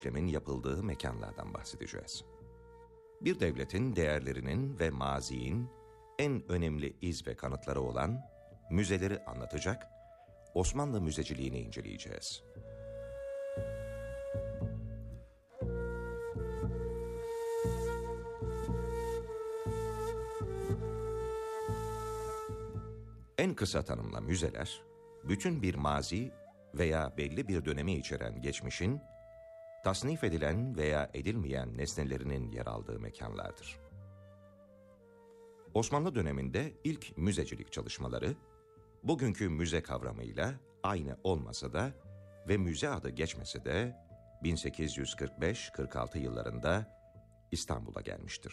işlemin yapıldığı mekanlardan bahsedeceğiz. Bir devletin değerlerinin ve mazinin en önemli iz ve kanıtları olan müzeleri anlatacak, Osmanlı müzeciliğini inceleyeceğiz. En kısa tanımla müzeler, bütün bir mazi veya belli bir dönemi içeren geçmişin, tasnif edilen veya edilmeyen nesnelerinin yer aldığı mekanlardır. Osmanlı döneminde ilk müzecilik çalışmaları, bugünkü müze kavramıyla aynı olmasa da ve müze adı geçmese de 1845-46 yıllarında İstanbul'a gelmiştir.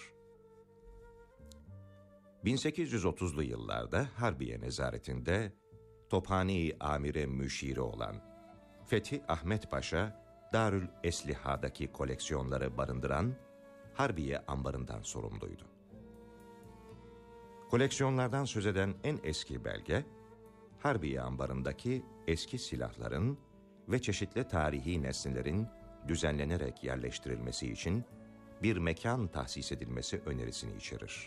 1830'lu yıllarda Harbiye nezaretinde Tophane-i Amire Müşiri olan Fethi Ahmet Paşa, Darül Esliha'daki koleksiyonları barındıran Harbiye ambarından sorumluydu. Koleksiyonlardan söz eden en eski belge, Harbiye ambarındaki eski silahların ve çeşitli tarihi nesnelerin düzenlenerek yerleştirilmesi için bir mekan tahsis edilmesi önerisini içerir.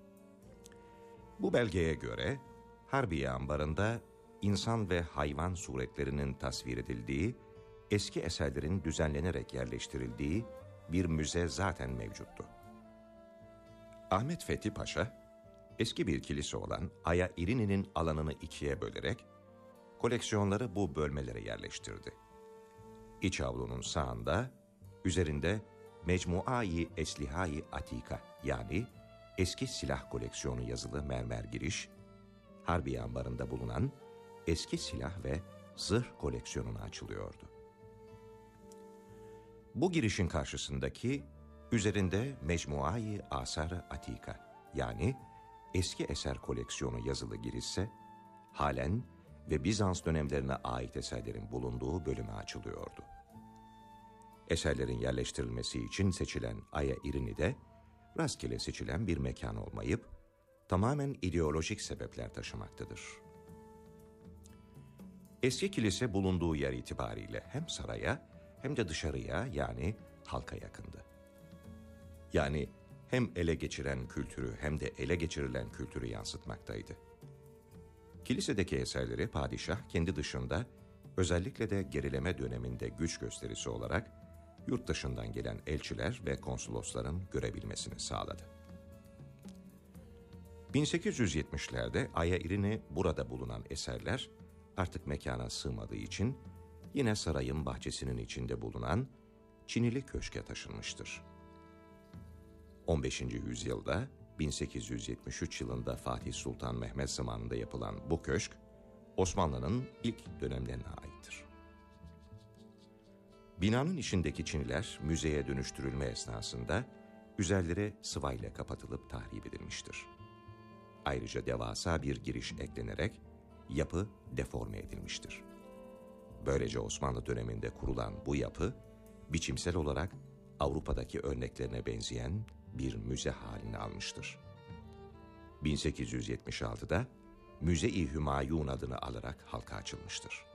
Bu belgeye göre Harbiye ambarında insan ve hayvan suretlerinin tasvir edildiği, eski eserlerin düzenlenerek yerleştirildiği bir müze zaten mevcuttu. Ahmet Fethi Paşa, eski bir kilise olan Aya İrini'nin alanını ikiye bölerek, koleksiyonları bu bölmelere yerleştirdi. İç avlunun sağında, üzerinde Mecmua-i Eslihâ-i Atika yani eski silah koleksiyonu yazılı mermer giriş, Harbiye ambarında bulunan eski silah ve zırh koleksiyonuna açılıyordu. Bu girişin karşısındaki, üzerinde Mecmua-i Asar-ı Atika yani eski eser koleksiyonu yazılı girişse, halen ve Bizans dönemlerine ait eserlerin bulunduğu bölüme açılıyordu. Eserlerin yerleştirilmesi için seçilen Aya İrini'de, rastgele seçilen bir mekan olmayıp, tamamen ideolojik sebepler taşımaktadır. Eski kilise bulunduğu yer itibariyle hem saraya hem de dışarıya yani halka yakındı. Yani hem ele geçiren kültürü hem de ele geçirilen kültürü yansıtmaktaydı. Kilisedeki eserleri padişah kendi dışında, özellikle de gerileme döneminde güç gösterisi olarak, yurt dışından gelen elçiler ve konsolosların görebilmesini sağladı. 1870'lerde Aya İrini burada bulunan eserler artık mekana sığmadığı için yine sarayın bahçesinin içinde bulunan Çinili Köşk'e taşınmıştır. 15. yüzyılda 1873 yılında Fatih Sultan Mehmet zamanında yapılan bu köşk, Osmanlı'nın ilk dönemlerine aittir. Binanın içindeki çiniler müzeye dönüştürülme esnasında üzerleri sıvayla kapatılıp tahrip edilmiştir. Ayrıca devasa bir giriş eklenerek yapı deforme edilmiştir. Böylece Osmanlı döneminde kurulan bu yapı, biçimsel olarak Avrupa'daki örneklerine benzeyen bir müze halini almıştır. 1876'da Müze-i Hümayun adını alarak halka açılmıştır.